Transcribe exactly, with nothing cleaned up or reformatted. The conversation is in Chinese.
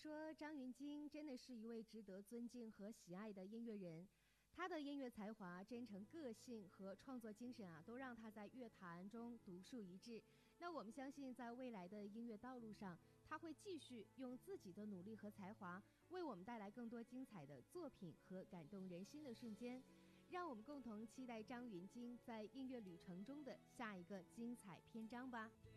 说，张芸京真的是一位值得尊敬和喜爱的音乐人。他的音乐才华、真诚个性和创作精神啊，都让他在乐坛中独树一帜。那我们相信，在未来的音乐道路上，他会继续用自己的努力和才华，为我们带来更多精彩的作品和感动人心的瞬间。让我们共同期待张芸京在音乐旅程中的下一个精彩篇章吧。